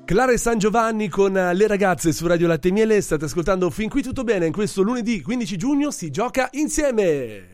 Clara e San Giovanni con le ragazze su Radio Latte e Miele. State ascoltando Fin qui tutto bene. In questo lunedì 15 giugno si gioca insieme.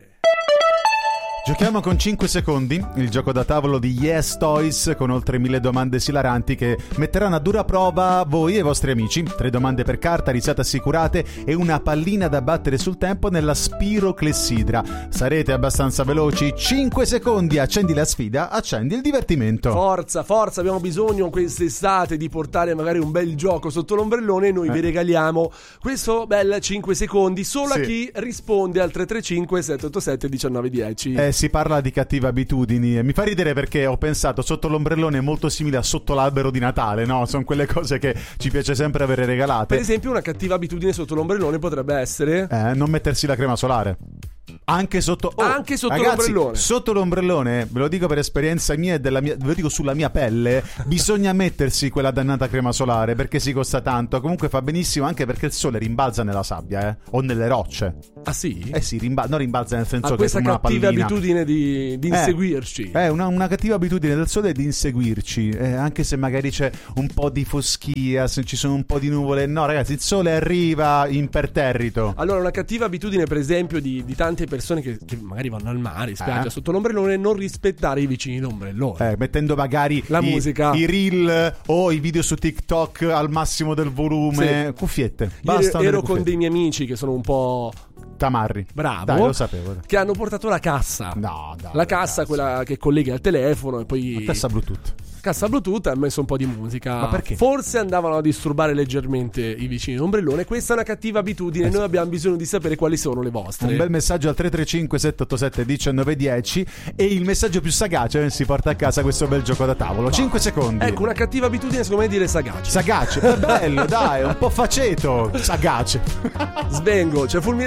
Giochiamo con 5 secondi, il gioco da tavolo di Yes Toys, con oltre 1000 domande esilaranti che metteranno a dura prova voi e i vostri amici. 3 domande per carta, risate assicurate e una pallina da battere sul tempo nella spiroclessidra. Sarete abbastanza veloci? 5 secondi, accendi la sfida, accendi il divertimento. Forza, abbiamo bisogno quest'estate di portare magari un bel gioco sotto l'ombrellone e noi vi regaliamo questo bel 5 secondi solo a chi risponde al 335 787 1910. Si parla di cattive abitudini e mi fa ridere perché ho pensato sotto l'ombrellone è molto simile a sotto l'albero di Natale, no? Sono quelle cose che ci piace sempre avere regalate. Per esempio una cattiva abitudine sotto l'ombrellone potrebbe essere non mettersi la crema solare. Anche sotto ragazzi, l'ombrellone. Sotto l'ombrellone, ve lo dico per esperienza mia e ve lo dico sulla mia pelle, bisogna mettersi quella dannata crema solare perché si costa tanto. Comunque fa benissimo anche perché il sole rimbalza nella sabbia, o nelle rocce. Ah sì? Sì, non rimbalza nel senso che questa come una cattiva pallina. abitudine di inseguirci. Una cattiva abitudine del sole è di inseguirci, anche se magari c'è un po' di foschia, se ci sono un po' di nuvole. No ragazzi, il sole arriva imperterrito. Allora una cattiva abitudine per esempio di tante persone che magari vanno al mare, in spiaggia, sotto l'ombrellone, non rispettare i vicini d'ombrellone, mettendo magari la musica, i reel o i video su TikTok al massimo del volume, cuffiette. Io ero con dei miei amici che sono un po' tamarri. Bravo. Dai, lo sapevo. Che hanno portato la cassa. No, dai, la cassa, quella che collega al telefono e poi la cassa Bluetooth. Cassa Bluetooth, ha messo un po' di musica. Ma perché? Forse andavano a disturbare leggermente i vicini d'ombrellone. Questa è una cattiva abitudine. Noi abbiamo bisogno di sapere quali sono le vostre. Un bel messaggio al 335 787 1910 e il messaggio più sagace si porta a casa questo bel gioco da tavolo. 5 secondi. Ecco, una cattiva abitudine secondo me è dire sagace. Sagace, è bello, dai, un po' faceto. Sagace. Svengo, c'è Fulminante.